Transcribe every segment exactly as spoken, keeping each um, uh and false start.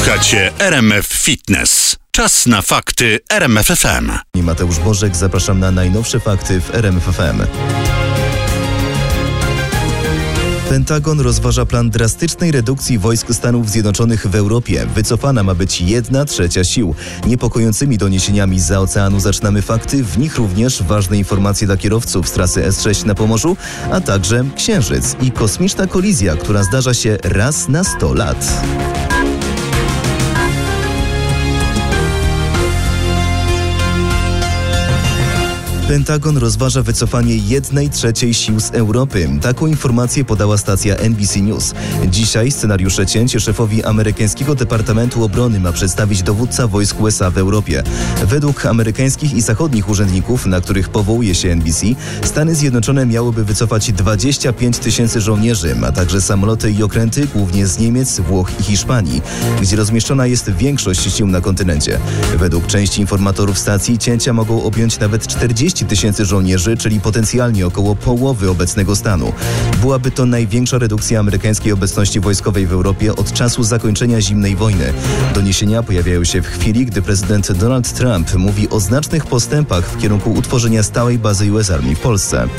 Słuchacie R M F Fitness. Czas na fakty R M F F M. Mateusz Bożek, zapraszam na najnowsze fakty w R M F F M. Pentagon rozważa plan drastycznej redukcji wojsk Stanów Zjednoczonych w Europie. Wycofana ma być jedna trzecia sił. Niepokojącymi doniesieniami zza oceanu zaczynamy fakty, w nich również ważne informacje dla kierowców z trasy S sześć na Pomorzu, a także Księżyc i kosmiczna kolizja, która zdarza się raz na sto lat. Pentagon rozważa wycofanie jednej trzeciej sił z Europy. Taką informację podała stacja N B C News. Dzisiaj scenariusze cięć szefowi amerykańskiego Departamentu Obrony ma przedstawić dowódca wojsk U S A w Europie. Według amerykańskich i zachodnich urzędników, na których powołuje się N B C, Stany Zjednoczone miałyby wycofać dwadzieścia pięć tysięcy żołnierzy, a także samoloty i okręty głównie z Niemiec, Włoch i Hiszpanii, gdzie rozmieszczona jest większość sił na kontynencie. Według części informatorów stacji cięcia mogą objąć nawet czterdzieści tysięcy żołnierzy, czyli potencjalnie około połowy obecnego stanu. Byłaby to największa redukcja amerykańskiej obecności wojskowej w Europie od czasu zakończenia zimnej wojny. Doniesienia pojawiają się w chwili, gdy prezydent Donald Trump mówi o znacznych postępach w kierunku utworzenia stałej bazy U S Army w Polsce.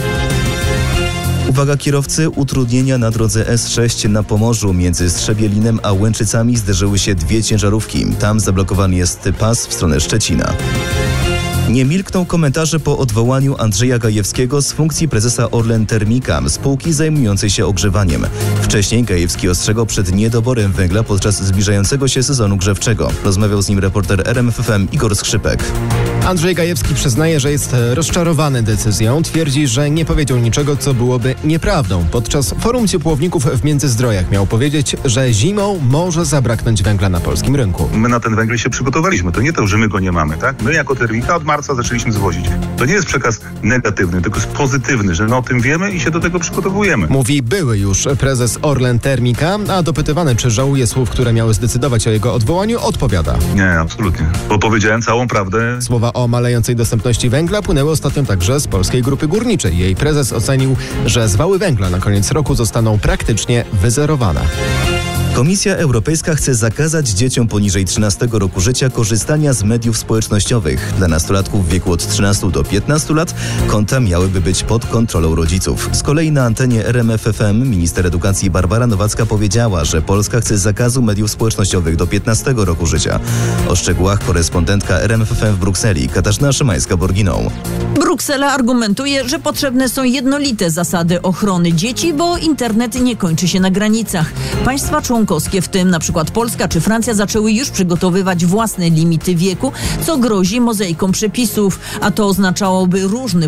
Uwaga kierowcy, utrudnienia na drodze S sześć na Pomorzu. Między Strzebielinem a Łęczycami zderzyły się dwie ciężarówki. Tam zablokowany jest pas w stronę Szczecina. Nie milkną komentarze po odwołaniu Andrzeja Gajewskiego z funkcji prezesa Orlen Termika, spółki zajmującej się ogrzewaniem. Wcześniej Gajewski ostrzegał przed niedoborem węgla podczas zbliżającego się sezonu grzewczego. Rozmawiał z nim reporter R M F F M Igor Skrzypek. Andrzej Gajewski przyznaje, że jest rozczarowany decyzją. Twierdzi, że nie powiedział niczego, co byłoby nieprawdą. Podczas forum ciepłowników w Międzyzdrojach miał powiedzieć, że zimą może zabraknąć węgla na polskim rynku. My na ten węgiel się przygotowaliśmy. To nie to, że my go nie mamy, tak? My jako Termika od marca zaczęliśmy zwozić. To nie jest przekaz negatywny, tylko jest pozytywny, że my o tym wiemy i się do tego przygotowujemy. Mówi były już prezes Orlen Termika, a dopytywany, czy żałuje słów, które miały zdecydować o jego odwołaniu, odpowiada. Nie, absolutnie. Bo powiedziałem całą prawdę. Słowa o malejącej dostępności węgla płynęły ostatnio także z Polskiej Grupy Górniczej. Jej prezes ocenił, że zwały węgla na koniec roku zostaną praktycznie wyzerowane. Komisja Europejska chce zakazać dzieciom poniżej trzynastego roku życia korzystania z mediów społecznościowych. Dla nastolatków w wieku od trzynastu do piętnastu lat konta miałyby być pod kontrolą rodziców. Z kolei na antenie R M F F M minister edukacji Barbara Nowacka powiedziała, że Polska chce zakazu mediów społecznościowych do piętnastego roku życia. O szczegółach korespondentka R M F F M w Brukseli Katarzyna Szymańska-Borginą. Bruksela argumentuje, że potrzebne są jednolite zasady ochrony dzieci, bo internet nie kończy się na granicach. Państwa członkowskie, w tym na przykład Polska czy Francja, zaczęły już przygotowywać własne limity wieku, co grozi mozaiką przepisów, a to oznaczałoby różny